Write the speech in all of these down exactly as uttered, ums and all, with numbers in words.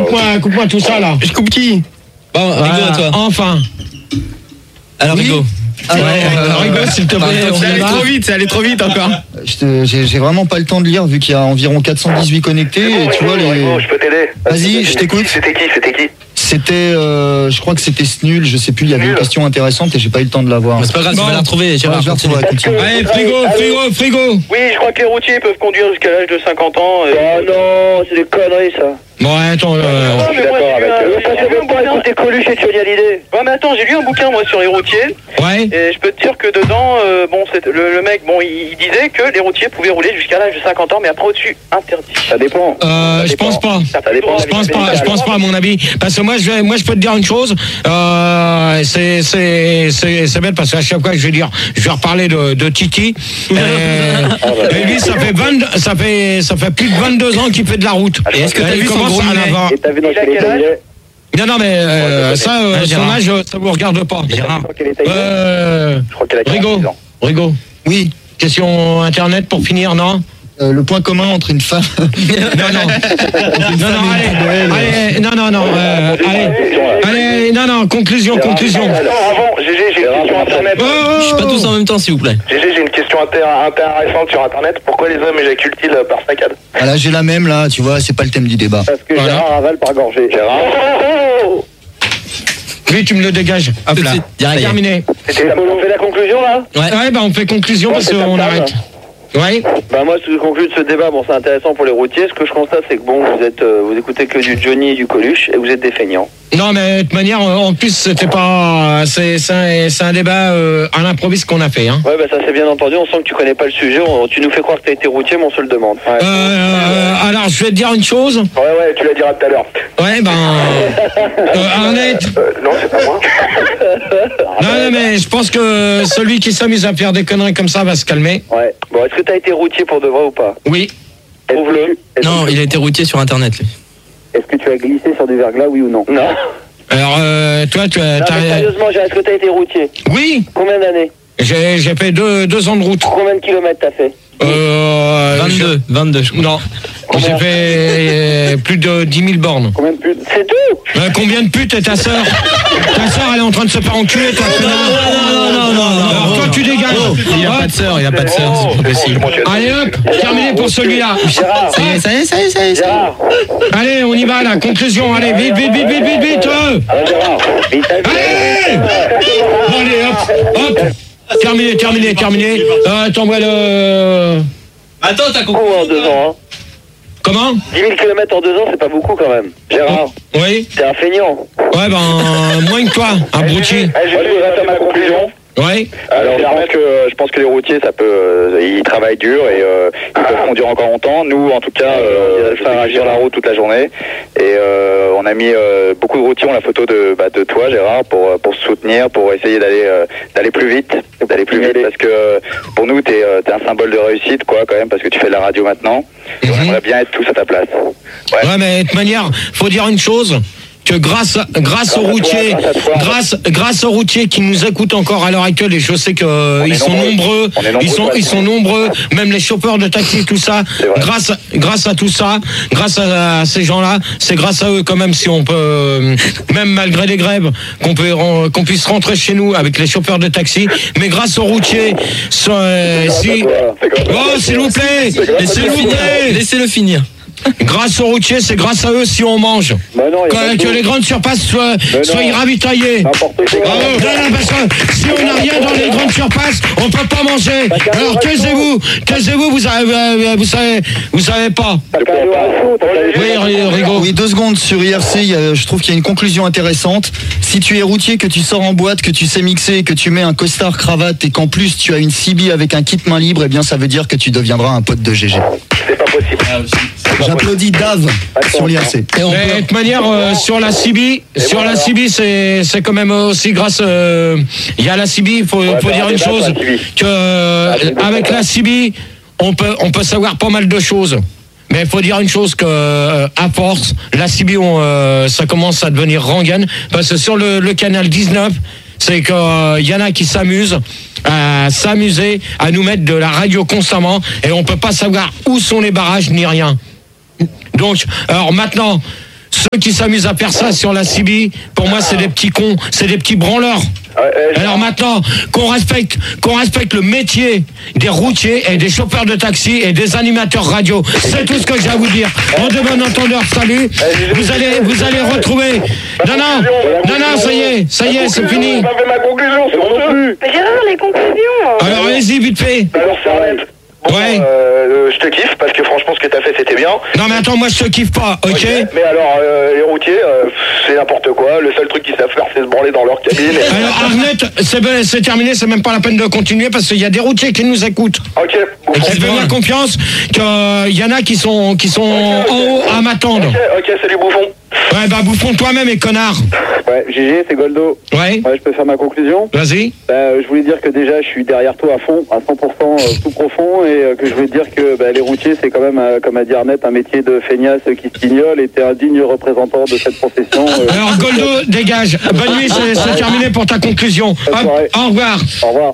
coupe-moi, coupe-moi tout ça là. Je coupe qui? Bon, Rigo, Voilà, toi. Enfin. Alors, Oui. Rigo. Ah, Ouais, ouais, euh, Rigo, s'il te plaît. on C'est y allé va. trop vite, c'est allé trop vite encore. je te- J'ai j'ai vraiment pas le temps de lire vu qu'il y a environ quatre cent dix-huit connectés. Et tu vois, les... Je peux t'aider. Vas-y, je t'écoute. C'était qui C'était qui C'était, euh, je crois que c'était nul, je sais plus, il y avait une question intéressante et j'ai pas eu le temps de la voir. Mais c'est pas grave, tu Bon. vas la retrouver, Ouais, Gérard. je la continue. retrouverai, continue. Allez, frigo, frigo, frigo. Oui, je crois que les routiers peuvent conduire jusqu'à l'âge de cinquante ans. Et... Oh non, c'est des conneries ça. Bon, attends. Euh... Je suis d'accord avec eux. J'ai lu un bouquin. Écoutez Coluche et Johnny Hallyday. Ouais, mais attends, j'ai lu un bouquin moi sur les routiers. Ouais. Et je peux te dire que dedans, euh, bon, c'est, le, le mec, bon, il, il disait que les routiers pouvaient rouler jusqu'à l'âge de cinquante ans, mais après au-dessus, interdit. Ça dépend. Euh, je pense pas. Ça dépend. Je pense pas, je pense pas à mon avis, parce que moi je vais, moi je peux te dire une chose, euh, c'est c'est c'est c'est bête parce qu'à chaque fois que je vais dire, je vais reparler de, de Titi. Et, et lui ça fait vingt, ça fait ça fait plus de vingt-deux ans qu'il fait de la route. Et est-ce que t'as il vu son commence gros à en mulet avoir. Et t'as vu dans quel état il est? Non non mais euh, ça, euh, Ah, son Gérard. âge, ça vous regarde pas. Gérard. Dans quel état il est? Euh, Je crois qu'elle a Rigo, quarante-six ans. Rigo. Oui, Question internet pour finir, non? euh, le point commun entre une femme. Non, non. Non, non, allez, allez, non, non, non, euh, allez, allez, non, non, conclusion, conclusion. Alors avant, G G, j'ai une question internet. Oh, Je suis pas tous en même temps, s'il vous plaît. G G, j'ai une question inter- intéressante sur internet. Pourquoi les hommes éjaculent-ils par saccade? Ah, là, j'ai la même, là, tu vois, c'est pas le thème du débat. Parce que Voilà. Gérard avale par gorgée. Gérard. Lui, tu me le dégages. Hop Tout de là. suite, direct. Terminé. C'était on fait la conclusion là? Ouais. Ouais, bah, on fait conclusion parce c'est qu'on comme ça, arrête. Ouais. Bah moi, ce que je conclue de ce débat, bon, c'est intéressant pour les routiers. Ce que je constate, c'est que bon, vous êtes, euh, vous écoutez que du Johnny et du Coluche, et vous êtes des feignants. Non, mais de toute manière, euh, en plus, c'était pas. C'est c'est un, c'est un débat euh, à l'improviste qu'on a fait. Hein. Ouais, bah ça c'est bien entendu. On sent que tu connais pas le sujet. On- tu nous fais croire que t'as été routier, mais on se le demande. Ouais, Euh, alors, je vais te dire une chose. ouais, ouais, tu la diras tout à l'heure. Ouais, ben. Euh, Arnett. Euh, non, c'est pas moi. Non, non, mais je pense que celui qui s'amuse à faire des conneries comme ça va se calmer. Ouais. Bon, est-ce que t'as été routier pour de vrai ou pas? Oui. Prouve-le. Est-ce Non, que- il a été routier sur Internet, lui. Est-ce que tu as glissé sur du verglas, oui ou non? Non. Alors, euh, toi, tu as. Non, t'as- mais sérieusement, Gérard, est-ce que t'as été routier? Oui, Combien d'années? j'ai j'ai fait deux, deux ans de route. Combien de kilomètres t'as fait? Euh, vingt-deux, vingt-deux, je je- crois. Non, j'ai fait euh, plus de dix mille bornes. Combien de putes? C'est tout? Euh, combien de putes est ta sœur? Ta sœur, elle est en train de se faire enculer, toi, connard. non, non, non, non. Alors, toi, tu dégages. Il a Hop. pas de sœur, il a pas de sœur, c'est pas possible. Allez, hop, terminé pour celui-là. Gérard. Ça y est, ça y est, ça y est, ça y est. ça y est. Gérard. Allez, on y va, là, conclusion. Allez, vite, vite, vite, vite, vite, vite. euh. Alors, Gérard. Mais t'as vu- Allez! Bon, allez, hop, hop. Terminé, terminé, terminé. Euh, T'envoies le... Attends, t'as compris. Beaucoup en deux ans, hein. Comment? dix mille kilomètres en deux ans, c'est pas beaucoup quand même. Gérard, Oui. t'es un feignant. Ouais, ben, moins que toi, un abruti. Je vais ma conclusion. Ouais. Alors, je pense, que, je pense que les routiers, ça peut, euh, ils travaillent dur et euh, ils peuvent conduire encore longtemps. Nous, en tout cas, euh, on fait sur la route toute la journée. Et euh, on a mis euh, beaucoup de routiers ont la photo de, bah, de toi, Gérard, pour, pour se soutenir, pour essayer d'aller euh, d'aller plus vite, d'aller plus vite, parce que euh, pour nous, t'es euh, t'es un symbole de réussite, quoi, quand même, parce que tu fais de la radio maintenant. Et on Mhm. aimerait bien être tous à ta place. Ouais. Ouais, mais de toute manière, faut dire une chose. Que grâce, grâce aux routiers, grâce, grâce aux routiers qui nous écoutent encore à l'heure actuelle, et je sais que euh, ils est sont nombreux. nombreux, On est nombreux, ils sont, ouais. ils sont nombreux, même les chauffeurs de taxi, tout ça. C'est vrai. Grâce, grâce à tout ça, grâce à, à ces gens-là, c'est grâce à eux quand même si on peut, euh, même malgré les grèves, qu'on peut, ren- qu'on puisse rentrer chez nous avec les chauffeurs de taxi. Mais grâce aux routiers, so- euh, si, oh s'il vous plaît, Laissez-le finir. Laissez-le finir. grâce aux routiers, c'est grâce à eux si on mange. Bah non, il y a pas Que, de que doute. les grandes surfaces soient, Mais soient non. ravitaillées. N'importe quoi. Bravo. Non, non, parce que si on n'a rien dans les grandes surfaces, on peut pas manger. Alors taisez-vous, taisez-vous, vous savez, euh, vous savez, vous savez pas. T'as qu'à aller à fond, t'as qu'à aller- Oui, Ri- Rigo. Oui, deux secondes sur I R C, il y a- je trouve qu'il y a une conclusion intéressante. Si tu es routier, que tu sors en boîte, que tu sais mixer, que tu mets un costard cravate et qu'en plus tu as une C B avec un kit main libre, eh bien ça veut dire que tu deviendras un pote de G G. C'est pas possible. J'applaudis Dave sur l'I R C. Et on Mais peut. de toute manière, euh, sur la C B, sur la C B, c'est c'est quand même aussi grâce. euh, Il y a la C B, il faut, faut faire dire un une débat sur chose la C B. que euh, avec la C B, on peut on peut savoir pas mal de choses. Mais il faut dire une chose que euh, à force, la C B, on, euh, ça commence à devenir rengaine parce que sur le, le canal dix-neuf, c'est qu'il euh, y en a qui s'amusent à s'amuser à nous mettre de la radio constamment et on peut pas savoir où sont les barrages ni rien. Donc, alors maintenant, ceux qui s'amusent à faire ça sur la C B, pour moi, c'est des petits cons, c'est des petits branleurs. Alors maintenant, qu'on respecte, qu'on respecte le métier des routiers et des chauffeurs de taxi et des animateurs radio. C'est tout ce que j'ai à vous dire. En de bon entendeur, salut. Vous allez, vous allez retrouver. Non, non, non, non, ça y est, ça y est, c'est fini. J'ai pas fait ma conclusion, c'est honteux. Gérard, les conclusions. Alors allez-y, vite fait. Alors, c'est honnête. Bon, Ouais. euh, je te kiffe parce que franchement ce que t'as fait c'était bien. Non mais attends, moi je te kiffe pas, ok, Ok. Mais alors euh, les routiers euh, c'est n'importe quoi. Le seul truc qu'ils savent faire c'est se branler dans leur cabine. Et... Alors Arnett, c'est ben- c'est terminé, c'est même pas la peine de continuer parce qu'il y a des routiers qui nous écoutent. Ok. Bon, Et faites bien confiance qu'il y en a qui sont, qui sont en haut à m'attendre. Ok, ok, salut bouffon. Ouais bah bouffon toi-même et connard. Ouais, G G, c'est Goldo. Ouais, Ouais, je peux faire ma conclusion. vas-y. Bah, je voulais dire que déjà, je suis derrière toi à fond, à cent pour cent, euh, tout profond, et euh, que je voulais dire que bah, les routiers, c'est quand même, euh, comme a dit Arnett, un métier de feignasse qui se tignole, et t'es un digne représentant de cette profession. euh. Alors Goldo, dégage. Bonne nuit, c'est c'est terminé pour ta conclusion. Bonne Hop, soirée. au revoir. Au revoir.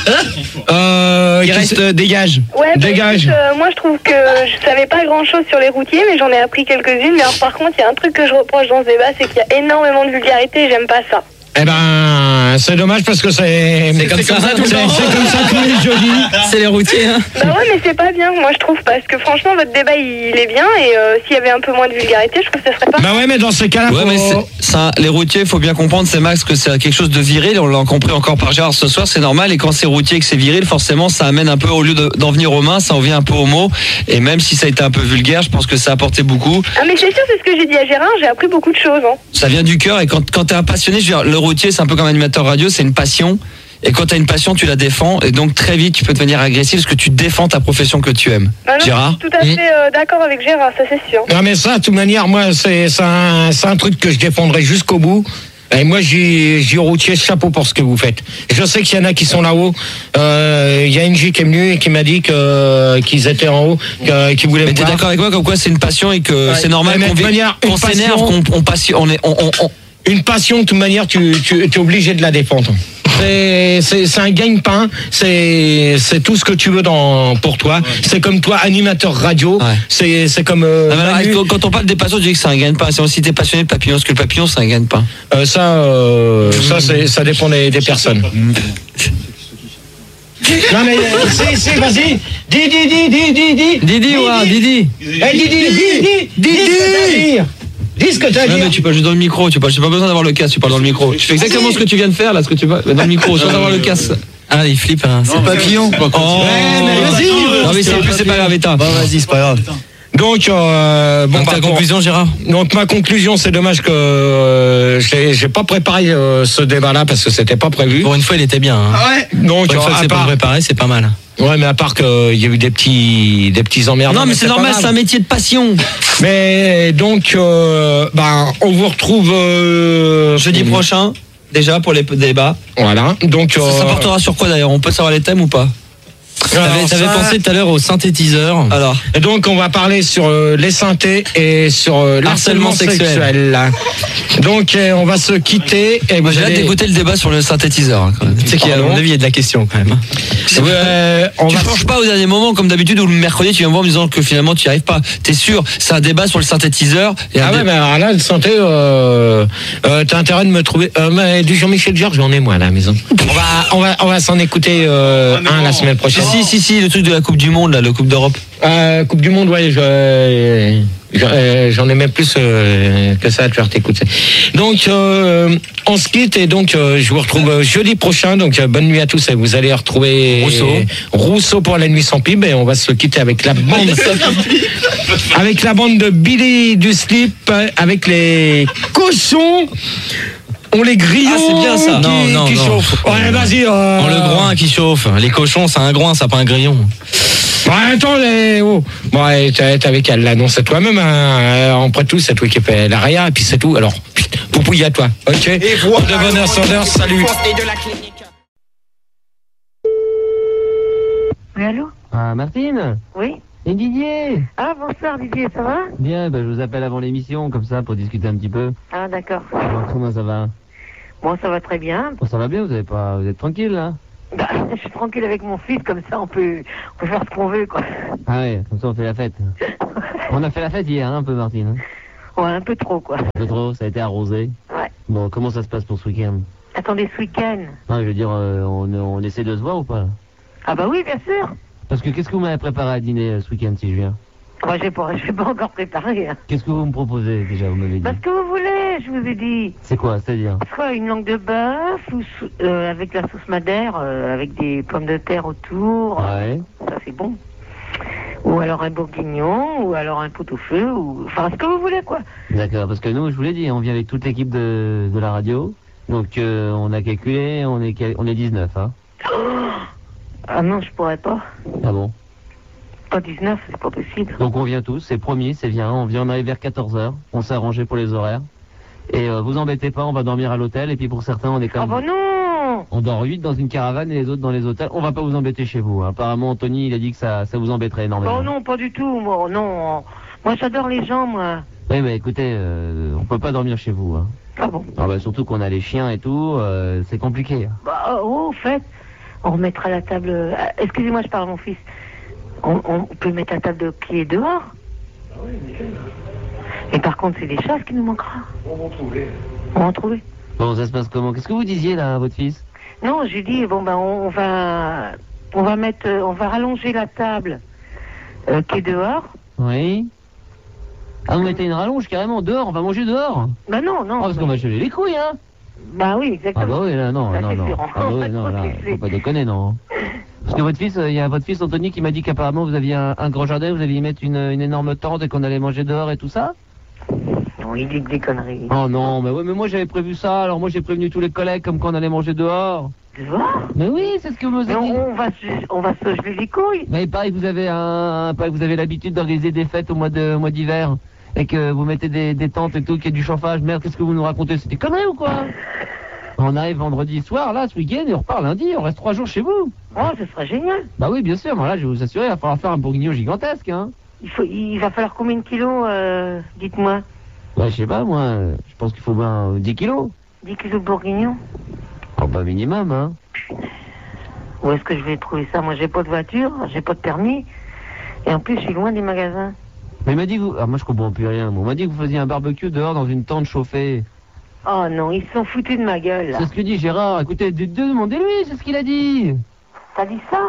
Euh, Il qui reste c'est- euh, dégage. Ouais, bah, Dégage. écoute, euh, moi je trouve que je savais pas grand chose sur les routiers, mais j'en ai appris quelques-unes. Mais alors, par contre, il y a un truc que je reproche dans ce débat, c'est qu'il y a énormément de vulgarité et j'aime pas ça. Eh ben, c'est dommage parce que c'est. C'est comme ça, tout le C'est temps. c'est comme ça tous les jeudis. C'est les routiers, hein. Bah ouais, mais c'est pas bien, moi je trouve, parce que franchement, votre débat il est bien et euh, s'il y avait un peu moins de vulgarité, je trouve que ça serait pas. Bah ouais, mais dans ces cas-là, Ouais, faut- mais c'est- ça, les routiers, faut bien comprendre, c'est Max, que c'est quelque chose de viril. On l'a compris encore par Gérard ce soir, c'est normal. Et quand c'est routier et que c'est viril, forcément, ça amène un peu, au lieu de- d'en venir aux mains, ça en vient un peu aux mots. Et même si ça a été un peu vulgaire, je pense que ça a apporté beaucoup. Ah, mais c'est sûr, c'est ce que j'ai dit à Gérard, j'ai appris beaucoup de choses. Hein. Ça vient du cœur. Et quand, quand t'es un passionné, je veux dire, le routier, c'est un peu comme un animateur radio, c'est une passion. Et quand t'as une passion, tu la défends. Et donc, très vite, tu peux devenir agressif parce que tu défends ta profession que tu aimes. Ah non, Gérard? je suis tout à fait euh, d'accord avec Gérard, ça c'est sûr. Non mais ça, de toute manière, moi, c'est c'est un, c'est un truc que je défendrai jusqu'au bout. Et moi, j'y j'y routier chapeau pour ce que vous faites. Je sais qu'il y en a qui sont là-haut. Euh, Il y a N J qui est venu et qui m'a dit que qu'ils étaient en haut, que- qu'ils voulaient Mais me t'es voir. d'accord avec moi comme quoi c'est une passion et que Ouais. c'est normal Mais qu'on de vive- manière, qu'on une s'énerve, passion- qu'on on passionne, on est, on, on, on- Une passion, de toute manière, tu, tu es obligé de la défendre. C'est- C'est c'est un gagne-pain, c'est c'est tout ce que tu veux dans, pour toi. C'est comme toi, animateur radio, Ouais. c'est c'est comme... euh, Ah, mais alors, Manu. quand- quand on parle des passions, tu dis que c'est un gagne-pain. C'est aussi t'es passionné de papillon, parce que le papillon, c'est un gagne-pain. Euh, ça, euh, ça, c'est- ça dépend des, des personnes. Non mais, euh, si, si, vas-y. Dis, dis, dis, dis, dis, dis. Didi, ouais, Didi. Eh, dis, dis, dis, dis, dis, ce que t'as à dire. Dis ce que t'as à Non, dire. mais tu parles juste dans le micro. Tu parles, j'ai pas besoin d'avoir le casque, tu parles dans le micro. Tu fais exactement ce que tu viens de faire, là, ce que tu vas, dans le micro, sans avoir le casque. Ah, il flippe, hein. C'est papillon. Oh. Ouais, mais vas-y. Non, mais c'est plus, c'est pas grave, éteins. Bon, vas-y, c'est pas grave. Donc, euh, bon, Donc, bah, ta bon. conclusion, Gérard? Donc ma conclusion, c'est dommage que euh, j'ai j'ai pas préparé euh, ce débat-là parce que c'était pas prévu. Pour une fois, il était bien. Hein. Donc Pour une fois que à c'est pas part, préparé, c'est pas mal. ouais, mais à part qu'il y a eu des petits des petits emmerdes. Non, mais c'est normal, c'est un métier de passion. Mais donc, euh, ben, on vous retrouve euh, Jeudi prochain, déjà, pour les débats. Voilà. Donc, Ça, ça euh, portera sur quoi d'ailleurs? On peut savoir les thèmes ou pas? alors T'avais t'avais ça- pensé tout à l'heure au synthétiseur. Alors, Et donc, on va parler sur euh, les synthés et sur euh, l'harcèlement Harcèlement sexuel. sexuel. Donc, euh, on va se quitter. Et moi vous j'ai hâte allez- d'écouter le débat sur le synthétiseur. hein, quand même. Tu sais qu'à Pardon mon avis, il y a de la question quand même. Euh, on Tu va- changes pas au dernier moment comme d'habitude où le mercredi tu viens me voir en me disant que finalement tu n'y arrives pas. T'es sûr? C'est un débat sur le synthétiseur. Et un Ah ouais, dé- mais alors là, le synthé, euh, euh, t'as intérêt de me trouver. Euh, mais du Jean-Michel Jarre, j'en ai moi à la maison. On va, on va, on va s'en écouter euh, un la semaine prochaine. Si, si, si, le truc de la Coupe du Monde, là, le Coupe d'Europe. Euh, Coupe du Monde, ouais, je- je- euh, j'en ai même plus euh, que ça à te faire t'écouter. Donc, euh, on se quitte et donc euh, je vous retrouve euh, jeudi prochain. Donc, euh, bonne nuit à tous et vous allez retrouver Rousseau. Rousseau pour la nuit sans pib et on va se quitter avec la bande, avec la bande de Billy du Slip, euh, avec les cochons. On les grillons Ah, c'est bien ça. qui, Non, non, qui non. chauffent. Ouais, vas-y. Euh... Oh, le groin qui chauffe. Les cochons, c'est un groin, c'est pas un grillon. Ouais, attends, les... oh. Bon, ouais, t'as- t'avais qu'à l'annoncer toi-même, hein. Après tout, c'est toi qui fais l'aria, et puis c'est tout. Alors, pfft, poupouille à toi, ok? Et voilà. De bonheur, Sanders, salut. Oui, allô? Ah, Martine, Oui? et Didier. Ah, bonsoir Didier, ça va? Bien, bah, je vous appelle avant l'émission, comme ça, pour discuter un petit peu. Ah, d'accord. Alors, comment ça va? Bon, ça va très bien. Bon, ça va bien, vous avez pas, vous êtes tranquille, là? Bah, je suis tranquille avec mon fils, comme ça on peut, on peut faire ce qu'on veut, quoi. Ah ouais, comme ça on fait la fête. On a fait la fête hier, hein, un peu, Martine. hein. Ouais, un peu trop, quoi. Un peu trop, ça a été arrosé. Ouais. Bon, comment ça se passe pour ce week-end? Attendez, ce week-end. Non, je veux dire, euh, on, on essaie de se voir ou pas? Ah bah oui, bien sûr. Parce que qu'est-ce que vous m'avez préparé à dîner euh, ce week-end si je viens? Moi, je ne vais pas encore préparer. Hein. Qu'est-ce que vous me proposez déjà, vous m'avez dit? Parce que vous voulez, je vous ai dit. C'est quoi, c'est-à-dire? Soit une langue de bœuf, ou sou- euh, avec la sauce madère, euh, avec des pommes de terre autour. Ouais. Ça, c'est bon. Ou alors un bourguignon, ou alors un pot-au-feu, ou... Enfin, ce que vous voulez, quoi. D'accord, parce que nous, je vous l'ai dit, on vient avec toute l'équipe de, de la radio. Donc, euh, on a calculé, on est, on est dix-neuf, hein. Ah non, je pourrais pas. Ah bon? Pas dix-neuf, c'est pas possible. Donc on vient tous, c'est promis, c'est bien, on vient, on arrive vers quatorze heures, on s'est arrangé pour les horaires. Et euh, vous embêtez pas, on va dormir à l'hôtel, et puis pour certains, on est Ah comme... bah non. On dort huit dans une caravane et les autres dans les hôtels. On va pas vous embêter chez vous. Hein. Apparemment, Anthony, il a dit que ça, ça vous embêterait énormément. Oh non, pas du tout, moi, non. Moi, j'adore les gens, moi. Oui, mais écoutez, euh, on peut pas dormir chez vous. Hein. Ah bon? Ah bah, surtout qu'on a les chiens et tout, euh, c'est compliqué. Hein. Bah, oh, au fait, on remettra la table... euh, Excusez-moi, je parle à mon fils. On, on peut mettre la table de pied dehors. Et par contre, c'est des chaises qui nous manquera. On va en trouver. On va en trouver. Bon, ça se passe comment? Qu'est-ce que vous disiez là, à votre fils? Non, j'ai dit, bon, ben, on, on va... On va mettre... euh, On va rallonger la table euh, qui est dehors. Oui. Ah, vous mettez une rallonge carrément dehors, on va manger dehors? Bah non, non. Ah, parce qu'on va geler les couilles, hein? Bah oui, exactement. Ah bah oui, là, non, Ça, non, c'est non. sûr. Ah bah oui, non, là, faut pas déconner, non. Parce que votre fils, il y a votre fils Anthony qui m'a dit qu'apparemment vous aviez un, un grand jardin, vous alliez y mettre une, une énorme tente et qu'on allait manger dehors et tout ça? Non, il dit que des conneries. Oh non, mais ouais, mais moi j'avais prévu ça, alors moi j'ai prévenu tous les collègues comme qu'on allait manger dehors. Dehors? Mais oui, c'est ce que vous Mais avez dit. on, on va se, on va se geler les couilles. Mais pareil, vous avez un, un- pareil, vous avez l'habitude d'organiser des fêtes au mois de, au mois d'hiver. Et que vous mettez des, des tentes et tout, qu'il y a du chauffage. Merde, qu'est-ce que vous nous racontez? C'est des conneries ou quoi? On arrive vendredi soir, là, ce week-end, et on repart lundi, on reste trois jours chez vous. Oh, ce serait génial. Bah oui, bien sûr, mais là, je vais vous assurer, il va falloir faire un bourguignon gigantesque, hein. Il, faut, il va falloir combien de kilos, euh, dites-moi? Bah, je sais pas, moi, euh, je pense qu'il faut bien euh, dix kilos. dix kilos de bourguignon? Oh, bah, minimum, hein. Où est-ce que je vais trouver ça? Moi, j'ai pas de voiture, j'ai pas de permis. Et en plus, je suis loin des magasins. Mais il m'a dit que vous... Ah, moi, je comprends plus rien. moi. On m'a dit que vous faisiez un barbecue dehors dans une tente chauffée. Oh non, ils se sont foutus de ma gueule, là. C'est ce que dit Gérard. Écoutez, de- de- demandez-lui, c'est ce qu'il a dit. T'as dit ça?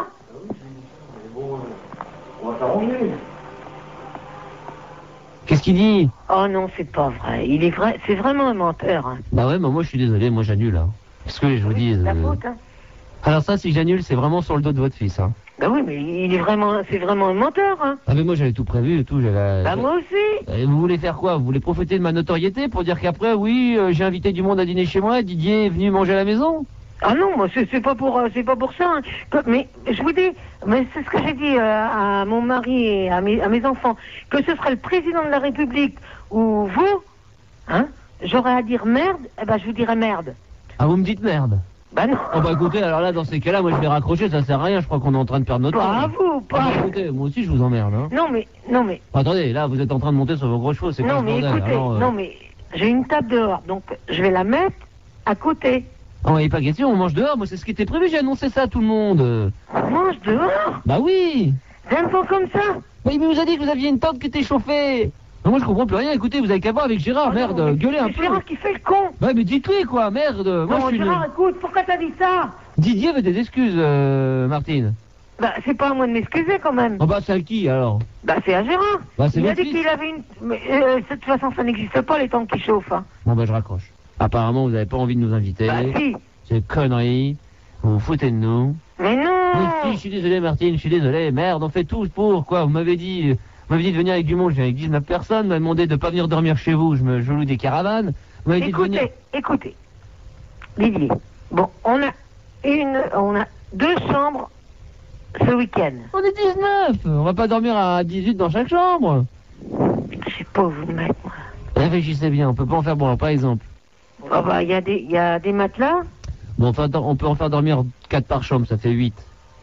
Qu'est-ce qu'il dit? Oh non, c'est pas vrai. Il est vrai, c'est vraiment un menteur. Hein. Bah ouais, mais moi, je suis désolé, moi, j'annule, hein. Parce que je vous dis... La euh, faute, hein. Alors ça, si j'annule, c'est vraiment sur le dos de votre fils, hein. Bah oui, mais il est vraiment, c'est vraiment un menteur, hein. Ah mais moi, j'avais tout prévu et tout, j'avais... Bah moi aussi. Et vous voulez faire quoi? Vous voulez profiter de ma notoriété pour dire qu'après, oui, euh, j'ai invité du monde à dîner chez moi, et Didier est venu manger à la maison? Ah non, moi c'est c'est pas pour euh, c'est pas pour ça. Hein. Que- mais je vous dis, mais c'est ce que j'ai dit euh, à mon mari et à mes, à mes enfants, que ce serait le président de la République ou vous, hein, j'aurais à dire merde, eh ben je vous dirais merde. Ah, vous me dites merde? Bah non. Oh bah écoutez, alors là, dans ces cas-là, moi je vais raccrocher, ça sert à rien, je crois qu'on est en train de perdre notre Pas temps. à vous, Ah pas. bah écoutez, moi aussi je vous emmerde, hein. Non mais non mais Attendez, là, vous êtes en train de monter sur vos gros chevaux, c'est quoi non ce mais bordel? écoutez, Alors, euh, non mais j'ai une table dehors, donc je vais la mettre à côté. Oh, il n'est pas question, on mange dehors, moi c'est ce qui était prévu, j'ai annoncé ça à tout le monde. On mange dehors. Bah oui. D'un pas comme ça. Mais il vous a dit que vous aviez une tente qui était chauffée. Non, moi je comprends plus rien, écoutez, vous avez qu'à voir avec Gérard, Oh, merde, non, mais gueulez un c'est peu. Gérard qui fait le con. Ouais, mais dites-lui quoi, merde. Moi Non, je suis Gérard, le... écoute, pourquoi t'as dit ça? Didier veut des excuses, euh, Martine. Bah c'est pas à moi de m'excuser quand même. Oh bah c'est à qui alors? Bah c'est à Gérard. Bah, c'est il a votre dit fils. qu'il avait une... Mais euh, de toute façon, ça n'existe pas, les temps qui chauffent. Hein. Bon bah je raccroche. Apparemment vous avez pas envie de nous inviter. Bah si. C'est connerie. Vous vous foutez de nous. Mais non. Mais si, je suis désolé Martine, je suis désolé. Merde, on fait tout pour quoi? Vous m'avez dit, vous m'avez dit de venir avec du monde, je viens avec dix-neuf personnes. Vous m'avez demandé de pas venir dormir chez vous, je me je loue des caravanes. Vous m'avez dit de venir... Écoutez, écoutez. Didier, bon, on a une... On a deux chambres ce week-end. On est dix-neuf. On va pas dormir à dix-huit dans chaque chambre. Je sais pas où vous le mettre, moi. Réfléchissez bien, on peut pas en faire bon, par exemple. Oh bah, il y a des, il y a des matelas. Bon, enfin, on peut en faire dormir quatre par chambre, ça fait huit.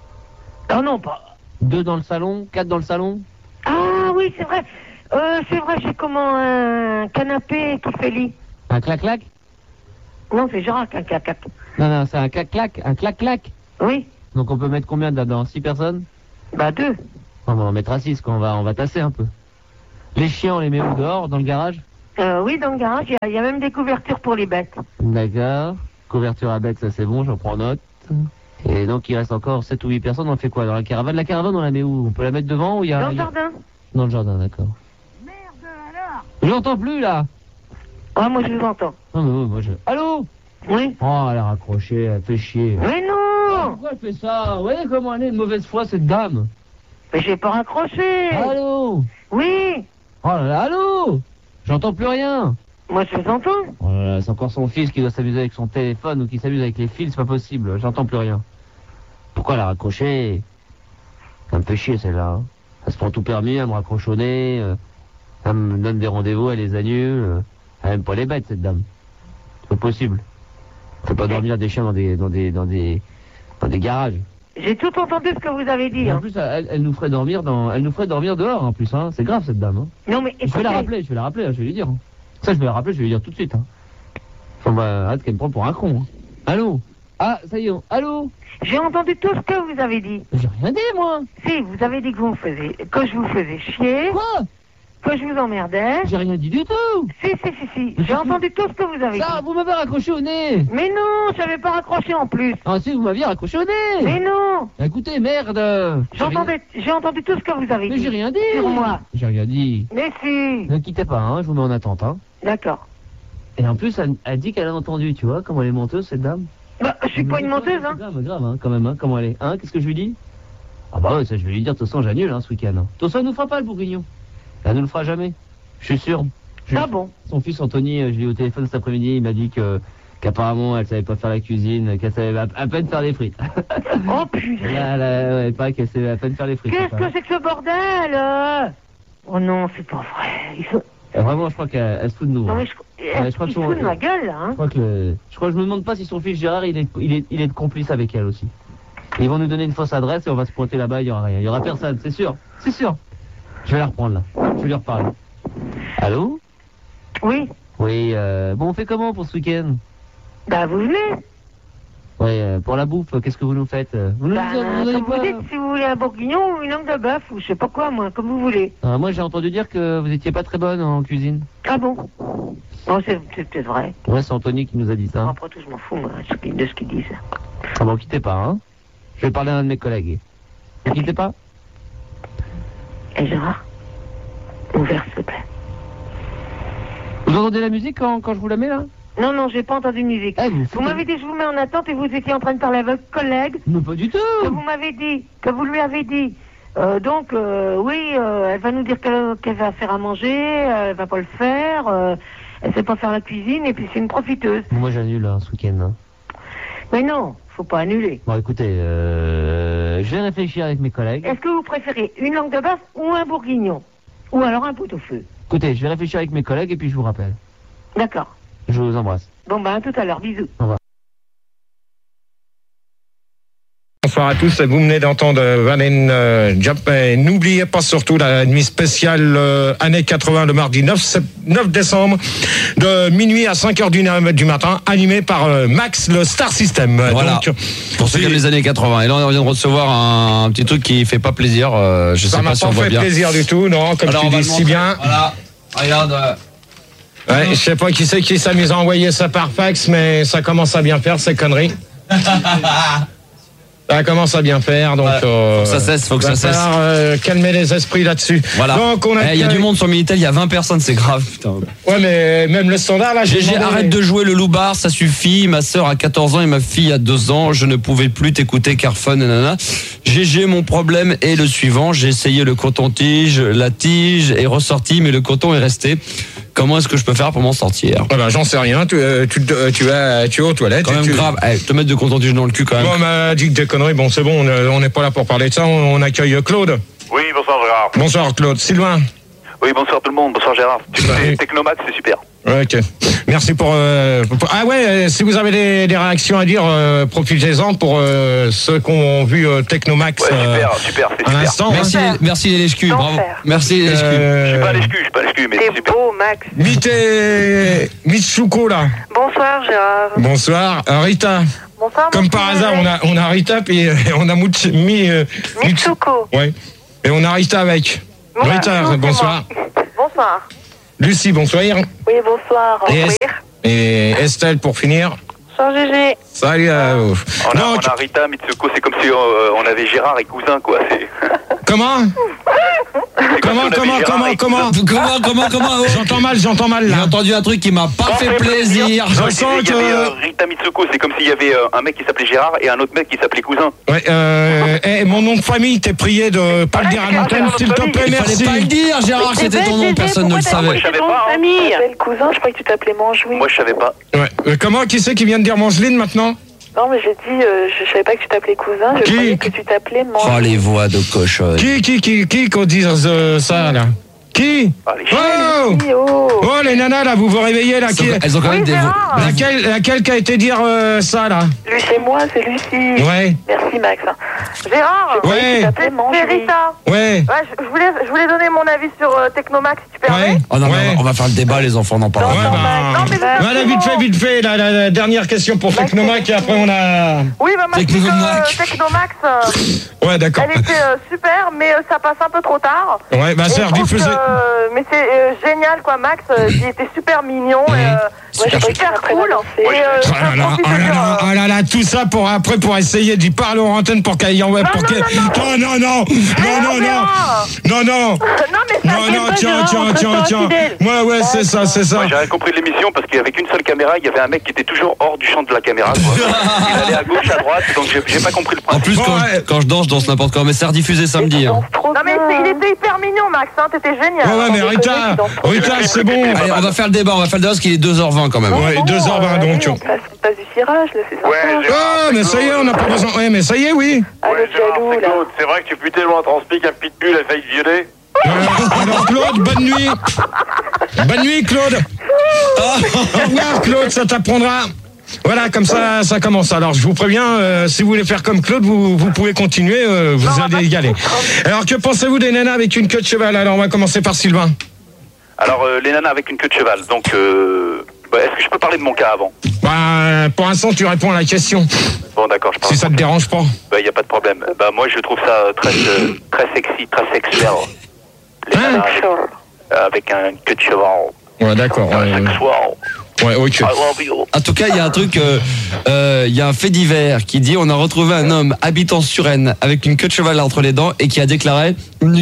Oh non, pas... Deux dans le salon, quatre dans le salon. Ah oui, c'est vrai. Euh, c'est vrai, j'ai comment un canapé qui fait lit. Un clac-clac? Non, c'est Gérard qui a un canapé. Non, non, c'est un clac-clac, un clac-clac. Oui. Donc on peut mettre combien dedans? Six personnes? Bah deux. On va en mettre à six, quoi. On va, on va tasser un peu. Les chiens, on les met où dehors, dans le garage? Euh, oui, dans le garage, il y, a- il y a même des couvertures pour les bêtes. D'accord. Couverture à bête, ça c'est bon, j'en prends note. Et donc il reste encore sept ou huit personnes, on fait quoi dans la caravane? La caravane, on la met où? On peut la mettre devant ou il y a... Dans le il y a- jardin. Dans le jardin, d'accord. Merde, alors. Je l'entends plus là. Ah, moi je vous entends. Non mais oui, moi je... Allô? Oui. Oh, elle a raccroché, elle fait chier. Mais non. Pourquoi elle fait ça? Vous voyez comment elle est de mauvaise foi cette dame? Mais j'ai pas raccroché. Allô? Oui. Oh là là, allô? J'entends plus rien. Moi je vous entends. Oh là là, c'est encore son fils qui doit s'amuser avec son téléphone ou qui s'amuse avec les fils, c'est pas possible, j'entends plus rien. Pourquoi elle a raccroché? Ça me fait chier celle-là. Hein. Elle se prend tout permis, elle me raccroche au nez, euh, elle me donne des rendez-vous, elle les annule. euh, Elle aime pas les bêtes cette dame. C'est pas possible. Elle fait pas dormir des chiens dans des dans des dans des dans des garages. J'ai tout entendu ce que vous avez dit. Et en Hein. plus, elle, elle nous ferait dormir dans elle nous ferait dormir dehors en plus, hein. C'est grave cette dame. Hein. Non mais Je vais la écoutez, rappeler, je vais la rappeler, hein, je vais lui dire. hein. Ça, je vais la rappeler, je vais lui dire tout de suite. Hein. Enfin, bah, arrête qu'elle me prend pour un con. Hein. Allô? Ah, ça y est, allô? j'ai entendu tout ce que vous avez dit. J'ai rien dit, moi. Si, vous avez dit que vous me faisiez, que je vous faisais chier, Quoi? que je vous emmerdais. J'ai rien dit du tout. Si, si, si, si. J'ai entendu tout ce que vous avez Ça, dit. vous m'avez raccroché au nez. Mais non, j'avais pas raccroché en plus. Ah, si, vous m'aviez raccroché au nez. Mais non. Écoutez, merde. J'ai rien- J'entendais, j'ai entendu tout ce que vous avez Mais dit. j'ai rien dit. Sur moi. J'ai rien dit. Mais si. Ne quittez pas, hein, je vous mets en attente. Hein. D'accord. Et en plus, elle, elle dit qu'elle a entendu, tu vois, comment elle est menteuse, cette dame. Bah, je suis pas une menteuse, hein. C'est grave, grave, hein, quand même, hein, comment elle est. Hein, qu'est-ce que je lui dis? Ah bah ouais, ça, je vais lui dire, de toute façon, j'annule, hein, ce week-end. Hein. De toute façon, elle nous fera pas, le bourguignon. Elle ne le fera jamais. Je suis sûr. Je- Ah bon. Son fils Anthony, euh, je l'ai eu au téléphone cet après-midi, il m'a dit que qu'apparemment elle savait pas faire la cuisine, qu'elle savait à, à peine faire les frites. Oh putain. Là, là, ouais, pas qu'elle savait à peine faire les frites. Qu'est-ce enfin. que c'est que ce bordel euh Oh non, c'est pas vrai. Ils sont... Et vraiment, je crois qu'elle elle se fout de nous. Non hein. mais je, Ouais, je crois ils que se son- foutent de ma gueule, là, hein. Je crois que le- je crois que je me demande pas si son fils Gérard il est il est il est complice avec elle aussi. Et ils vont nous donner une fausse adresse et on va se pointer là-bas, il y aura rien, il y aura personne, c'est sûr, c'est sûr. Je vais la reprendre là, je vais lui reparler. Allô? Oui. Oui, euh, bon on fait comment pour ce week-end? Bah vous venez. Ouais, euh, pour la bouffe, qu'est-ce que vous nous faites? Vous nous Bah, vous nous donnez comme vous quoi? dites, si vous voulez un bourguignon ou une langue de bœuf ou je sais pas quoi, moi, comme vous voulez. Ah, moi j'ai entendu dire que vous étiez pas très bonne en cuisine. Ah bon? Bon, c'est c'est peut-être vrai. Ouais, c'est Anthony qui nous a dit ça. Après tout, je m'en fous, moi, de ce qu'ils- de ce qu'ils disent. Ah bon, quittez pas, hein. Je vais parler à un de mes collègues. Ne quittez pas. Et Gérard, ouvert, s'il te plaît. Vous entendez la musique quand, quand je vous la mets là? Non, non, j'ai pas entendu de musique. Eh, vous Vous foutez- m'avez dit, je vous mets en attente et vous étiez en train de parler avec votre collègue. Non, pas du tout. Que vous m'avez dit, que vous lui avez dit. Euh, donc, euh, oui, euh, elle va nous dire qu'elle qu'elle va faire à manger, euh, elle va pas le faire, euh, elle sait pas faire la cuisine et puis c'est une profiteuse. Bon, moi j'annule hein, ce week-end. Hein. Mais non, faut pas annuler. Bon, écoutez, euh, je vais réfléchir avec mes collègues. Est-ce que vous préférez une langue de bœuf ou un bourguignon? Ou alors un pot-au-feu? Écoutez, je vais réfléchir avec mes collègues et puis je vous rappelle. D'accord. Je vous embrasse. Bon, ben, à tout à l'heure, bisous. Bonsoir à tous, vous venez d'entendre Valen euh, Jump. Et n'oubliez pas surtout la nuit spéciale euh, années quatre-vingts le mardi neuf décembre de minuit à cinq heures du, du matin, animé par euh, Max le Star System. Voilà. Donc, Pour ceux qui aiment les années quatre-vingts. Et là, on vient de recevoir un, un petit truc qui fait pas plaisir. Euh, je ça sais m'a pas si pas on voit fait bien. plaisir du tout, non, comme Alors, tu on va dis le si montrer. bien. Voilà. Regarde. euh, Ouais, je sais pas qui c'est qui s'amuse à envoyer ça par fax, mais ça commence à bien faire ces conneries. Ça commence à bien faire, donc. Ouais, euh, faut que ça cesse, faut que va ça cesse. falloir, euh, calmer les esprits là-dessus. Voilà. Donc on a. Eh, il y a du monde sur le Minitel, il y a vingt personnes, c'est grave, putain. Ouais, mais même le standard là. G G, demandé- arrête de jouer le loupard, ça suffit. Ma sœur a quatorze ans et ma fille a deux ans. Je ne pouvais plus t'écouter car fun, nanana. G G, mon problème est le suivant. J'ai essayé le coton-tige, la tige est ressortie, mais le coton est resté. Comment est-ce que je peux faire pour m'en sortir? Ah bah, j'en sais rien. Tu, euh, tu, euh, tu, vas, tu es aux toilettes. Quand et même tu... grave. Eh, te mettre de coton-tige dans le cul quand même. Bon, on m'a dit que des conneries. Bon, c'est bon. On n'est pas là pour parler de ça. On, on accueille Claude. Oui, bonsoir Gérard. Bonsoir Claude. Sylvain. Oui, bonsoir tout le monde. Bonsoir Gérard. Tu fais Technomat, c'est super. Ok. Merci pour, euh, pour- Ah ouais, euh, si vous avez des, des réactions à dire, euh, profitez-en pour euh, ceux qui ont vu euh, Technomax Ouais, euh, super, super, c'est à super. l'instant. Merci, hein. les, merci les lèche-culs, bravo. D'enfer. Merci les lèche-culs. Euh, Je suis pas à l'excuse, je suis pas à l'excuse, mais c'est T'es super. beau, Max. Mité Mitsuko là. Bonsoir, Gérard. Bonsoir. Euh, Rita. Bonsoir, Comme mon par petit hasard, on a, on a Rita puis euh, on a Mouch, mi, euh, Mitsuko. Ouais. Et on a Rita avec. Bonsoir. Rita, Non, c'est bonsoir. moi. Bonsoir. Lucie, bonsoir. Oui, bonsoir. Et, Oui. et Estelle, pour finir. Bonsoir, Gégé. Salut à vous. On a, Donc, on a Rita, Mitsuko, c'est comme si euh, on avait Gérard et cousin, quoi. C'est... comment Comment, comment, comment, comment Comment, comment, comment oh. J'entends mal, j'entends mal J'ai là. entendu un truc qui m'a pas fait plaisir. Je Non, sens il y avait euh, que... Rita Mitsuko, c'est comme s'il y avait euh, un mec qui s'appelait Gérard et un autre mec qui s'appelait cousin. Ouais, euh, eh, mon nom de famille, t'es prié de pas le dire à l'antenne, s'il te plaît, Il merci. fallait pas le dire, Gérard, que c'était ton nom, personne ne le savait. Moi, je savais pas. Hein. Famille. Le cousin, je croyais que tu t'appelais Manjouine. Moi, je savais pas. Ouais. Euh, comment, qui c'est qui vient de dire Mangeline maintenant? Non, mais j'ai dit, euh, je, je savais pas que tu t'appelais cousin, je Qui croyais que tu t'appelais Manjouine. Oh, les voix de cochonne. Qui, qui, qui, qui qu'on dise euh, ça là? Qui? Ah, les Oh Oui, oh. Oh les nanas là, vous vous réveillez là, qui... Elles ont quand même Oui, des voix. Gérard. Laquelle, laquelle qui a été dire euh, ça là? Lui, c'est moi, c'est Lucie. Ouais, Merci, Max. Gérard, ouais, Tu t'appelais c'est Manjouine. Rita. ouais, Ouais, je, je voulais, je voulais donner mon avis sur euh, Technomax, si tu permets. ouais. Oh non, mais ouais. on va- on va faire le débat, les enfants, n'en parlent Ouais, pas. bah, Non, mais le voilà, vite fait, vite fait, la, la, la dernière question pour Technomac et après on a... Oui, bah, moi, je dis que Technomax. euh, Technomax, euh, Ouais, d'accord. elle était euh, super, mais euh, ça passe un peu trop tard. Ouais, bah Et c'est je trouve rediffusé. que, euh, mais c'est euh, génial, quoi, Max. euh, il était super mignon et euh, Super ouais, super cool. Et euh, Oh là là, je oh là profite de dire, là, euh, oh là là, tout ça pour après pour essayer d'y parler en antenne pour qu'elle y en ouais, pour non, qu'elle... non, non, non, non, non, non, non, Gérard. non, non, Non, mais ça non, fait non, pas, tiens, Gérard, tiens, on tiens, reste tiens. fidèle. Ouais, ouais, c'est ça, c'est ça. Moi, j'ai rien compris de l'émission parce qu'il y avait qu'une seule caméra, il y avait un mec qui était toujours hors du champ de la caméra, quoi. Il allait à gauche, à droite, donc j'ai, j'ai pas compris le En principe. plus, quand, Ouais. je, quand je danse, je danse n'importe quoi. Mais c'est rediffusé samedi. Hein. Non, mais c'est- il était hyper mignon, Max. Hein, t'étais génial. Ouais, ouais, mais Rita, Rita, c'est bon. Allez, on va faire le débat. On va faire le débat parce qu'il est deux heures vingt quand même. Ouais, deux heures vingt donc. On passe, on passe du cirage, là, c'est sympa. Ouais, j'ai- Ah, mais ça y est, on n'a pas besoin. Ouais, mais ça y est, oui. Ah, le jaloux, là. c'est vrai que tu peux tellement transmis qu'un pitbull a failli te violer. Euh, alors Claude, bonne nuit. Bonne nuit Claude. Au revoir Claude, ça t'apprendra. Voilà, comme ça, ça commence. Alors, je vous préviens, euh, si vous voulez faire comme Claude, vous, vous pouvez continuer, euh, vous allez y aller. Alors, que pensez-vous des nanas avec une queue de cheval? Alors, on va commencer par Sylvain. Alors, euh, les nanas avec une queue de cheval, donc... Euh... Bah, est-ce que je peux parler de mon cas avant? Bah, pour l'instant, tu réponds à la question. Bon, d'accord, je parle. Si ça te dérange pas. Bah, y a pas de problème. Bah, moi, je trouve ça très, euh, très sexy, très sexuel. Les Hein nanas avec, euh, avec un queue de cheval. Ouais, d'accord. Euh, Ouais, sexual. ouais, ok. I love you. En tout cas, il y a un truc, euh, euh, il y a un fait divers qui dit on a retrouvé un homme habitant Suresnes avec une queue de cheval entre les dents et qui a déclaré.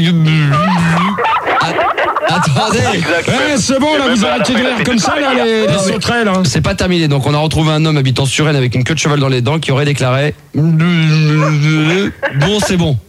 Attendez, Exact. Ouais, c'est bon, Et là, même vous à la arrêtez fin, de il a rire fait comme des ça, là, barrières. les, les Non, mais- sauterelles. Hein. c'est pas terminé. Donc on a retrouvé un homme habitant Suresnes avec une queue de cheval dans les dents qui aurait déclaré. Bon, c'est bon.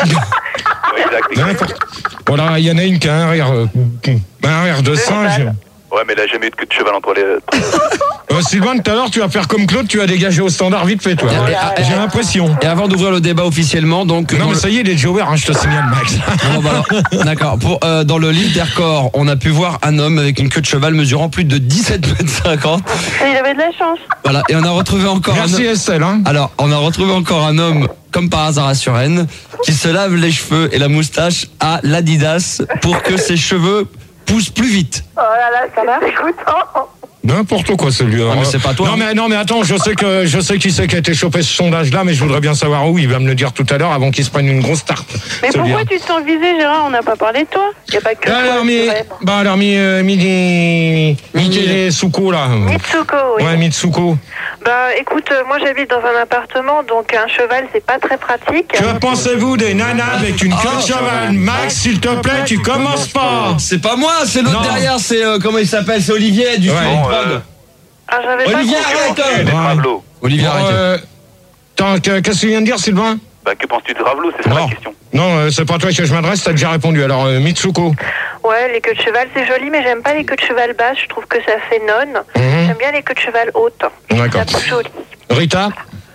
Ouais, exact, exact. N'importe. Voilà, il y en a une qui a un rire, euh, un rire de singe. Ouais, mais elle a jamais eu de queue de cheval entre les... Euh, Sylvain, tout à l'heure, tu vas faire comme Claude, tu as dégagé au standard vite fait, toi. Et- et- J'ai l'impression. Et avant d'ouvrir le débat officiellement, donc. Non, dans mais le- ça y est, il est déjà ouvert, hein, je te signale, Max. Non, bah alors, d'accord. Pour, euh, dans le livre des records, on a pu voir un homme avec une queue de cheval mesurant plus de dix-sept mètres cinquante. Il avait de la chance. Voilà. Et on a retrouvé encore un Merci homme. Estelle. Hein. Alors, on a retrouvé encore un homme, comme par hasard à Suresnes, qui se lave les cheveux et la moustache à l'Adidas pour que ses cheveux poussent plus vite. Oh là là, ça marche. Écoutant. N'importe quoi celui-là. Ah, mais c'est pas toi, Non hein. mais non mais attends, je sais que je sais qui c'est qui a été chopé ce sondage-là, mais je voudrais bien savoir où. Il va me le dire tout à l'heure avant qu'il se prenne une grosse tarte. Mais celui-là. pourquoi tu te sens visé, Gérard? On n'a pas parlé de toi. Il n'y a pas que Alors toi, mi, Suresnes. bah alors mi, euh, mi, Mitsuko là. Mitsuko, oui. Ouais, Mitsuko. Bah écoute, euh, moi j'habite dans un appartement, donc un cheval c'est pas très pratique. Que pensez-vous des nanas avec une queue de cheval? Max, s'il te plaît, tu commences pas. C'est pas moi, c'est l'autre Non. derrière, c'est euh, comment il s'appelle, c'est Olivier du Ouais. film Bon, Prod. euh, Ah, j'avais pas Olivier, compris. arrête. des Ouais. travelots. Olivier, Bon, arrête. euh, attends, que- qu'est-ce que tu viens de dire, Sylvain? Bah, que penses-tu de travelots? C'est ça Non. la question. Non, euh, c'est pas toi que je m'adresse, t'as déjà répondu. Alors, euh, Mitsuko. Ouais, les queues de cheval c'est joli, mais j'aime pas les queues de cheval basses, je trouve que ça fait nonne. Mhm. J'aime bien les queues de cheval hautes. D'accord. C'est plus joli. Rita?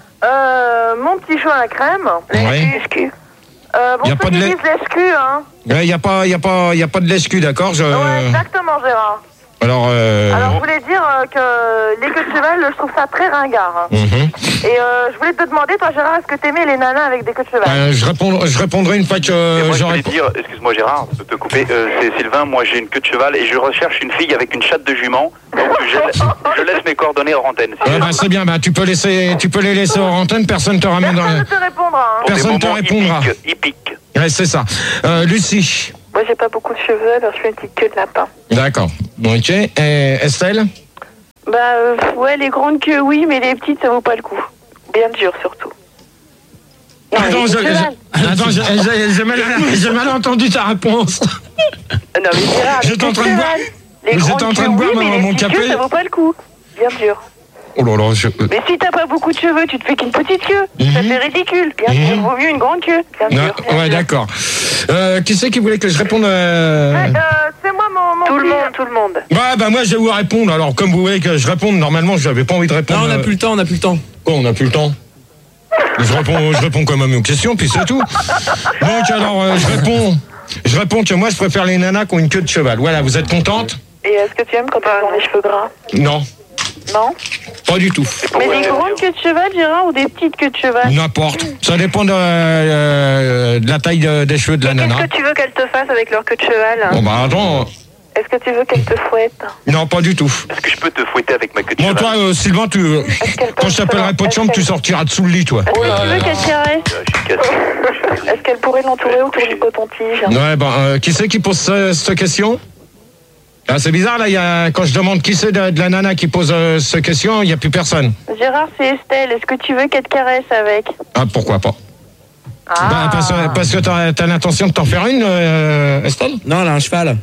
Euh, mon petit chou à la crème. Ouais. Excuse. Euh, bon, Y a ceux pas qui de lait. disent l'escu, hein. Il n'y a pas, y a pas, y a pas de l'escu, d'accord je... Ouais, exactement, Gérard. Alors, euh... Alors, je voulais dire euh, que les queues de cheval, je trouve ça très ringard. hein. mhm. Et euh, je voulais te demander, toi, Gérard, est-ce que t'aimais les nanas avec des queues de cheval? Euh, je, réponds, je répondrai une fois que Et moi, je j'aurai... voulais dire, excuse-moi Gérard, de te couper, euh, c'est Sylvain, moi j'ai une queue de cheval et je recherche une fille avec une chatte de jument, donc je, je laisse mes coordonnées hors antenne. Si Ouais, bah, c'est bien, bah, tu, peux laisser, tu peux les laisser hors antenne, personne te ramène dans... Personne ne te répondra. Hein. Pour des personne te moments répondra. hippiques, hippiques. Ouais, c'est ça. Euh, Lucie. Bah Moi, j'ai pas beaucoup de cheveux, alors je fais une petite queue de lapin. D'accord. Ok. Et Estelle? Bah, euh, ouais, les grandes queues, oui, mais les petites, ça vaut pas le coup. Bien dur, surtout. Non, Attends, je- je- attends, je- j'ai j'ai mal, j'ai mal entendu ta réponse. Non, mais Gérard, J'étais en train de boire. Les J'étais grandes en train de queues, boire oui, mon- mais les mon petites café. queues, ça vaut pas le coup. Bien dur. Oh là là, je... Mais si t'as pas beaucoup de cheveux, tu te fais qu'une petite queue. Ça fait ridicule. Bien sûr, vaut mieux une grande queue. Bien Non, sûr. bien ouais, sûr. d'accord. Euh, qui c'est qui voulait que je réponde euh... Euh, c'est moi, mon, mon Tout le monde, tout le monde. Ouais, bah moi je vais vous répondre. Alors, comme vous voulez que je réponde, normalement, je n'avais pas envie de répondre. Non, on n'a euh, plus le temps, on n'a plus le temps. Quoi, on n'a plus le temps? Je réponds, je réponds quand même aux questions, puis c'est tout. Donc, alors, euh, je réponds. Je réponds que moi, je préfère les nanas qui ont une queue de cheval. Voilà, vous êtes contente? Et est-ce que tu aimes quand ils ont les cheveux gras? Non, Non. pas du tout. Mais des grandes queues de cheval, Gérard, ou des petites queues de cheval? N'importe. Ça dépend de, euh, de la taille de- des cheveux de la nana. Qu'est-ce que tu veux qu'elle te fasse avec leur queue de cheval? Bon, bah attends. Est-ce que tu veux qu'elle te fouette? Non, pas du tout. Est-ce que je peux te fouetter avec ma queue de Bon, cheval? toi, euh, Sylvain, tu, euh, quand je t'appellerai pas de chambre, tu sortiras de sous le lit, toi. Est-ce que tu veux qu'elle te caresse? Est-ce qu'elle pourrait l'entourer autour du coton-tige? Ouais, ben, euh, qui c'est qui pose ce- cette question? Ah, c'est bizarre, là, il y a, quand je demande qui c'est de, de la nana qui pose euh, cette question, il n'y a plus personne. Gérard, c'est Estelle. Est-ce que tu veux qu'elle te caresse avec? Ah, pourquoi pas? Bah, parce, que- parce que t'as, t'as l'intention de t'en faire une, euh, Estelle? Non, elle a un cheval.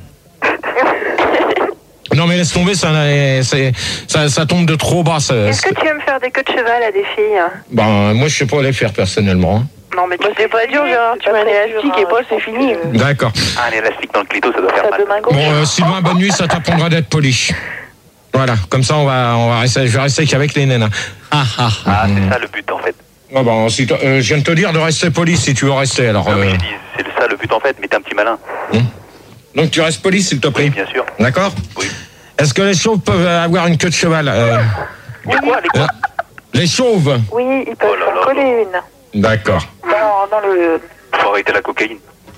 Non, mais laisse tomber, ça, c'est, ça, ça tombe de trop bas. Ça, Est-ce que tu aimes faire des queues de cheval à des filles? ben, moi, je sais pas les faire personnellement. hein. Non, mais tu c'est pas dur, Gérard. Tu mets un élastique et pas, c'est fini. D'accord. Ah, un élastique dans le clito, ça doit faire mal. Bon, euh, Sylvain, bonne nuit, ça t'apprendra d'être poli. Voilà, comme ça, on va, on va rester, je vais rester qu'avec les nanas. Ah, ah, Ah, c'est ça le but en fait. Ah bon, si toi- euh, je viens de te dire de rester poli si tu veux rester. Alors, Non, mais euh, je dis, c'est ça le but en fait, mais t'es un petit malin. donc tu restes poli, s'il te plaît. Oui, bien sûr. D'accord. Oui. Est-ce que les chauves peuvent avoir une queue de cheval euh, Les quoi, les quoi? euh, Les chauves. Oui, ils peuvent s'en coller une. D'accord. Dans, dans le... Faut arrêter la cocaïne.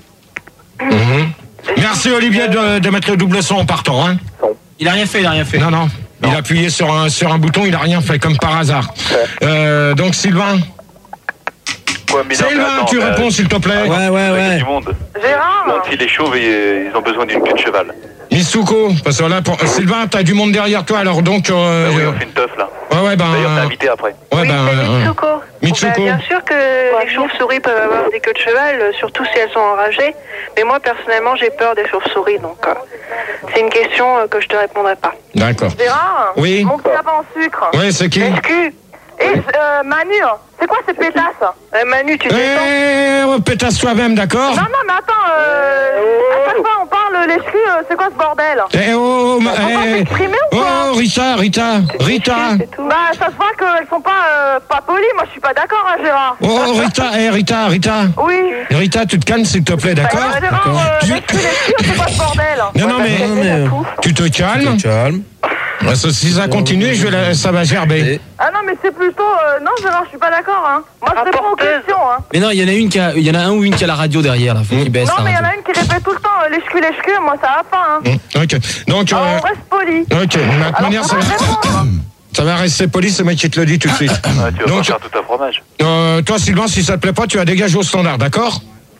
Mhm. Merci Olivier de, de mettre le double son en partant. Hein. Il a rien fait, il a rien fait. Non, non. Il a appuyé sur un, sur un bouton, il a rien fait, comme par hasard. Euh, donc Sylvain. Quoi, mais non, mais Sylvain, attends, tu euh, réponds s'il te plaît. Ouais, ouais, avec ouais. du monde. Gérard Donc, si les chauves, ils, ils ont besoin d'une queue de cheval. Misuko, parce que là, pour, Sylvain, t'as du monde derrière toi, alors donc. Euh, Bah oui, euh, on fait une teuf là. ouais, ouais, ben. D'ailleurs, t'es euh, invité après. ouais, Oui, ben. c'est euh, Mitsuko. Mitsuko. Bah, bien sûr que les chauves-souris peuvent avoir des queues de cheval, euh, surtout si elles sont enragées. Mais moi, personnellement, j'ai peur des chauves-souris, donc euh, c'est une question euh, que je te répondrai pas. D'accord. Gérard, Oui. mon petit lapin en sucre. Oui, c'est qui? Excuse. Et euh, Manu, c'est quoi ces pétasses? euh, Manu, tu descends. Eh, oh, pétasse toi-même, d'accord? Non, non, mais attends, euh, à chaque fois on parle l'exclu, euh, c'est quoi ce bordel? Eh, oh, ma- On peut eh, s'exprimer ou quoi? oh, Rita, Rita, Rita. Bah, ça se voit qu'elles sont pas, euh, pas polies, moi je suis pas d'accord, hein, Gérard. Oh, Rita, eh, Rita, Rita. Oui. Rita, tu te calmes, s'il te plaît, d'accord? Bah, Gérard, euh, l'exclu, l'exclu, c'est quoi ce bordel? Non, non, mais, Non, mais, euh, tu te calmes. calme. Parce que si ça continue, je vais la- ça va gerber. Ah non, mais c'est plutôt... euh, non, Gérard, je suis pas d'accord, hein. Moi, je réponds aux questions, hein. Mais non, il y en a une qui a, il y en a un ou une qui a la radio derrière, là. Faut qu'il baisse Non, la mais il y en radio. a une qui répète tout le temps, euh, l'excu, l'excu, moi, ça va pas, hein. Hum, Ok. Donc, Ah, euh, on reste poli. ok. De toute manière, ça va, ça va rester poli, c'est moi qui te le dis tout de suite. Ouais, tu vas Donc, pas faire tout un fromage. euh, toi, Sylvain, si ça te plaît pas, tu vas dégager au standard, d'accord?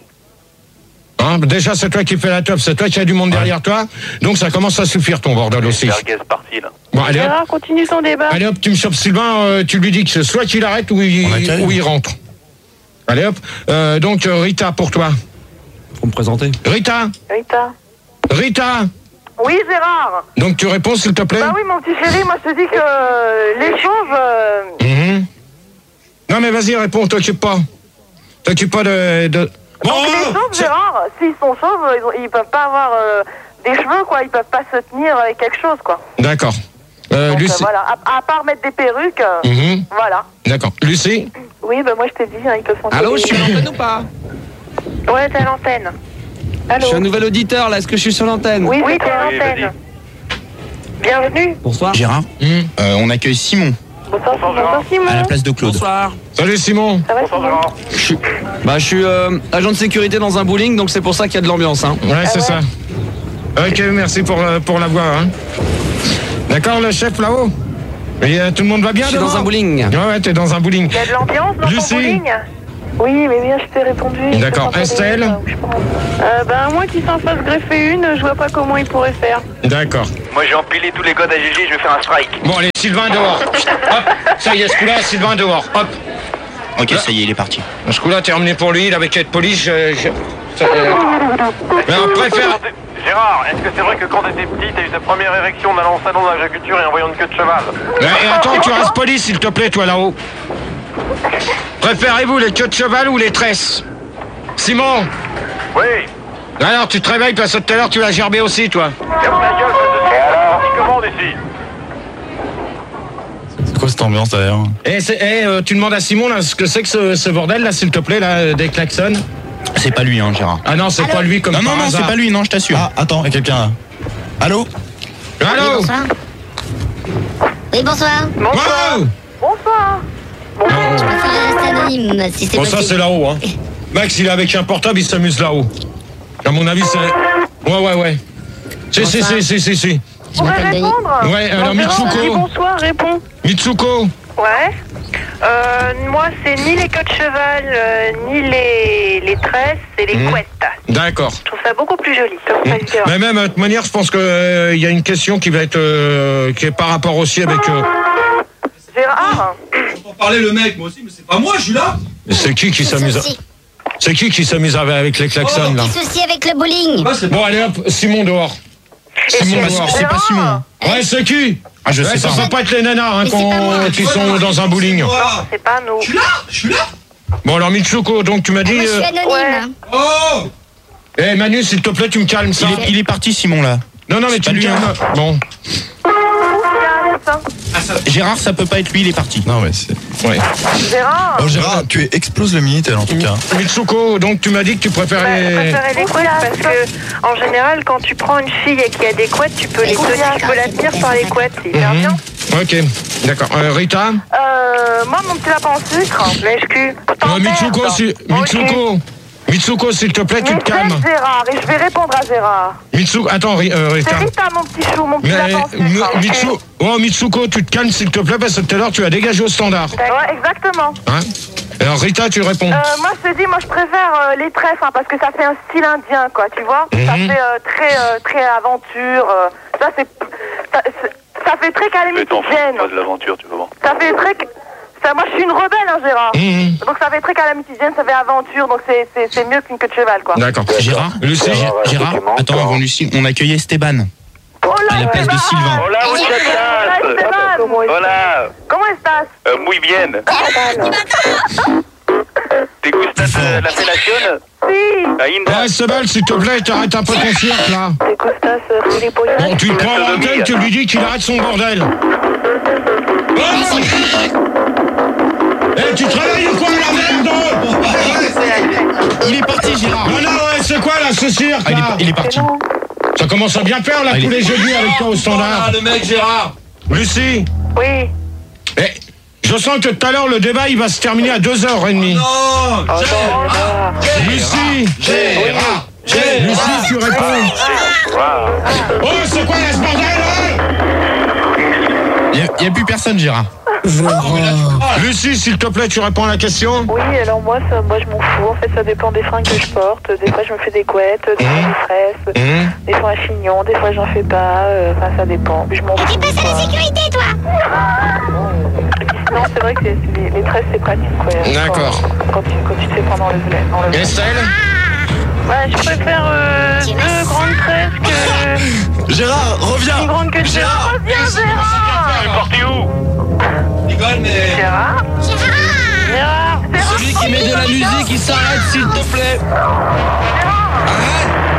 Hein, déjà, c'est toi qui fais la top, c'est toi qui as du monde derrière toi, donc ça commence à suffire ton bordel aussi. Merguez parti là. Bon, allez hop, Gérard, continue ton débat. allez hop, tu me chopes Sylvain, euh, tu lui dis que soit qu'il arrête ou il, On accueille. ou il rentre. Allez hop, euh, donc euh, Rita pour toi. Faut me présenter. Rita, Rita. Rita, Oui, Gérard. donc tu réponds s'il te plaît. Bah oui, mon petit chéri, moi, je te dis que euh, les chauves... euh, Mhm. Non mais vas-y, réponds, t'occupe pas. T'occupe pas de... de... Donc Oh, les chauves, c'est- Gérard, s'ils sont chauves, ils, ont- ils peuvent pas avoir euh, des cheveux, quoi. Ils peuvent pas se tenir avec quelque chose, quoi. D'accord. Euh, Donc euh, Lucie. voilà, à, à part mettre des perruques, euh, Mhm. voilà. D'accord. Lucie. Oui, bah moi je t'ai dit, hein, ils peuvent s'en Allô, je tenir. suis à l'antenne ou pas? Ouais, t'es à l'antenne. Je Allô. suis un nouvel auditeur, là. Est-ce que je suis sur l'antenne? Oui, oui, t'es à Oui, l'antenne. Bienvenue. Bonsoir. Gérard, Mhm. euh, on accueille Simon Bonsoir, bonsoir Simon. à la place de Claude. Bonsoir. Salut Simon. Ça va, Bonsoir, Simon? Gérard. Je suis, bah, je suis euh, agent de sécurité dans un bowling, donc c'est pour ça qu'il y a de l'ambiance, hein. Ouais, c'est ça. Ok, merci pour, euh, pour la voix. Hein. D'accord, le chef là-haut. Et euh, tout le monde va bien Je suis devant dans un bowling. Ouais, ouais, t'es dans un bowling. Il y a de l'ambiance dans Lucie. ton bowling? Oui, mais bien, je t'ai répondu. D'accord. Estelle? euh, Ben, moi qui s'en fasse greffer une, je vois pas comment il pourrait faire. D'accord. Moi j'ai empilé tous les codes à G G, je vais faire un strike. Bon, allez, Sylvain dehors. Hop, ça y est, ce coup-là, Sylvain dehors. Hop. Ok, là, ça y est, il est parti. Ce coup-là, terminé pour lui, il avait qu'à être poli. Je, je, ça, euh... Mais on préfère. Gérard, est-ce que c'est vrai que quand t'étais petit, t'as eu ta première érection en allant au salon d'agriculture et en voyant une queue de cheval? Et attends, tu restes poli, s'il te plaît, toi là-haut. Préférez-vous les queues de cheval ou les tresses? Simon? Oui. Alors, tu te réveilles parce que tout à l'heure, tu l'as gerbé aussi, toi. Ferme ta gueule, et alors, tu commandes ici. C'est quoi cette ambiance d'ailleurs? Et, et euh, tu demandes à Simon là, ce que c'est que ce, ce bordel là, s'il te plaît, là, des klaxons. C'est pas lui, hein, Gérard. Ah non, c'est pas lui comme Non, non, par non, hasard. c'est pas lui, non, je t'assure. Ah, attends, il y a quelqu'un là. Allô? Allô? Oui, bonsoir. Oui, bonsoir. Bonsoir. Bonsoir. Je préfère rester anonyme si c'est Bon, possible. ça c'est là-haut, hein. Max, il est avec un portable, il s'amuse là-haut. À mon avis, c'est. Ouais, ouais, ouais. Si, si, si, si, si, si. Je m'appelle Denis. Ouais, alors Bon, Mitsuko. dis bonsoir, réponds. Mitsuko. Ouais. Euh, moi, c'est ni les queues de cheval, euh, ni les, les tresses, c'est les Mmh. couettes. D'accord. Je trouve ça beaucoup plus joli. Comme ça, il dira. Mais même, de toute manière, je pense qu'il euh, y a une question qui va être. Euh, qui est par rapport aussi avec. Euh... Gérard. On parlait le mec, moi aussi, mais c'est pas moi, je suis là. C'est qui qui s'amuse à... C'est qui qui s'amuse avec, avec les klaxons là? Petit souci avec le bowling. Bon, allez hop, Simon dehors. Simon c'est dehors. c'est pas Simon. Ouais, c'est qui? Ah, je Ouais, sais ça pas. peut pas être les nanas hein, qu'on- qui sont dans un bowling. Non, c'est pas nous. Je suis là, je suis là. Bon, alors Mitsuko, donc tu m'as dit. Moi, je suis euh, anonyme. Oh. Eh Manu, s'il te plaît, tu me calmes ça. Il est, il est parti, Simon là. Non, non, mais tu pas me lui, calmes. hein. Bon. Gérard, ça peut pas être lui, il est parti. Non, mais c'est. Ouais. Gérard. Oh, Gérard, tu exploses le Minitel en tout cas. Mitsuko, donc tu m'as dit que tu Je préférais. préférais les couettes parce que, en général, quand tu prends une fille et qu'il y a des couettes, tu peux les tenir, tu peux la tenir par les couettes, c'est hyper bien. Ok, d'accord. Euh, Rita? Euh, moi, mon petit lapin en sucre, lèche-cul. Euh, Mitsuko, si... Mitsuko. Mitsuko, s'il te plaît, tu te calmes. C'est Gérard, et je vais répondre à Gérard. Mitsuko, attends, Ri- euh, Rita. C'est Rita, mon petit chou, mon petit Mais, lapin en sucre. M- ok. Mitsu... oh, Mitsuko, tu te calmes, s'il te plaît, parce que tout à l'heure, tu as dégagé au standard. Ouais, exactement. Hein? Alors, Rita, tu réponds. Euh, moi, je te dis, moi, je préfère euh, les trèfles, hein, parce que ça fait un style indien, quoi, tu vois. Ça Mhm. fait euh, très, euh, très aventure. euh, ça, c'est, ça, c'est- ça fait très Mais t'en fous, calamitidienne. moi de l'aventure, tu vas voir. Ça fait très... Ça, moi, je suis une rebelle, hein, Gérard. Mhm. Donc, ça fait très calamitidienne, ça fait aventure, donc c'est, c'est, c'est mieux qu'une queue de cheval, quoi. D'accord. Gérard, Lucie. Gé- Gérard, attends, avant Lucie, on accueillait Esteban Oh là, à la place de Esteban. Sylvain. Hola, Hola, muchachas. Esteban. Hola. Comment estás? Euh, muy bien. ¿Te gusta euh, la fellation? Si. Ainda. Ouais, Sebel, s'il te plaît, t'arrêtes un peu ton cirque, là. ¿Te gustas, euh, gilipollas? Bon, tu te prends l'antenne, tu lui dis qu'il arrête son bordel. Oh eh, tu travailles ou quoi, la merde? Il est parti, Gérard. Non, non, ouais, c'est quoi, là, ce cirque, Ah, il, est, là? il est parti. Ça commence à bien faire, là, Ah, il tous est- les jeudis avec toi au standard. le mec, Gérard. Lucie, Oui. eh, je sens que tout à l'heure, le débat, il va se terminer à deux heures trente. Non. Oh, non, Gérard. Lucie, Gérard. Lucie, tu réponds. Oh, c'est quoi, là, ce bordel, là? Il n'y a, plus personne, Gérard. Lucie, s'il te plaît, tu réponds à la question? Oui, alors moi, ça, moi je m'en fous. En fait, ça dépend des fringues que je porte. Des fois, je me fais des couettes, des fois des tresses, Mmh. des fois un chignon, des fois, j'en fais pas. euh, Enfin, ça dépend. Je m'en fous. Tu passes à la sécurité, toi. Non, c'est vrai que c'est- c'est- les, les tresses, c'est pratique, quoi. D'accord. Quand, quand, tu, quand tu te fais prendre dans le volet. Dans le... Estelle? Ouais, je préfère euh, deux grandes tresses que Gérard, reviens. une grande queue de cheval. Reviens, Gérard. Tu es parti où? Rigole, mais. Gérard. Gérard. Gérard. Celui qui met de la musique, il s'arrête, s'il te plaît. Gérard.